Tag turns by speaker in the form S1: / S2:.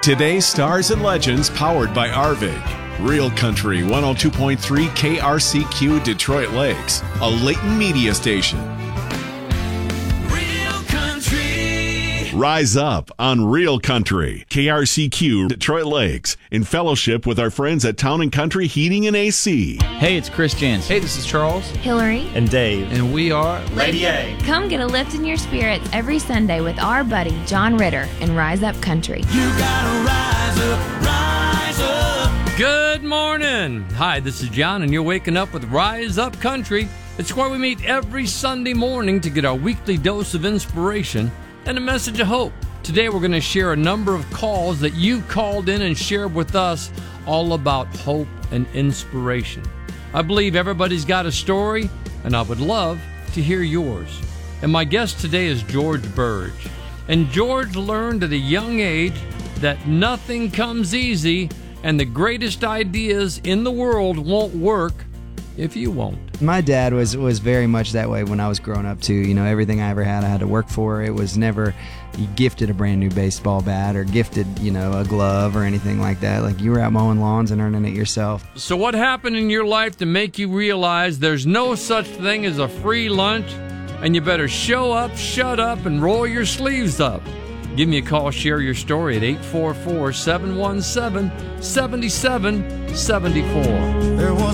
S1: Today's Stars and Legends powered by Arvig. Real Country 102.3 KRCQ Detroit Lakes, a Layton media station.
S2: Real Country.
S1: Rise up on Real Country, KRCQ Detroit Lakes, in fellowship with our friends at Town & Country Heating and AC.
S3: Hey, it's Chris Jansen.
S4: Hey, this is Charles.
S5: Hillary.
S4: And Dave.
S3: And we are
S4: Lady A.
S5: Come get a lift in your spirits every Sunday with our buddy John Ritter in Rise Up Country.
S2: You gotta rise up, rise up.
S6: Good morning. Hi, this is John, and you're waking up with Rise Up Country. It's where we meet every Sunday morning to get our weekly dose of inspiration and a message of hope. Today, we're going to share a number of calls that you've called in and shared with us all about hope and inspiration. I believe everybody's got a story, and I would love to hear yours. And my guest today is George Burge. And George learned at a young age that nothing comes easy, and the greatest ideas in the world won't work if you won't.
S3: My dad was very much that way when I was growing up too. You know, everything I ever had, I had to work for. It was never gifted a brand new baseball bat or gifted, a glove or anything like that. Like, you were out mowing lawns and earning it yourself.
S6: So what happened in your life to make you realize there's no such thing as a free lunch, and you better show up, shut up, and roll your sleeves up? Give me a call, share your story at 844-717-7774.
S2: There was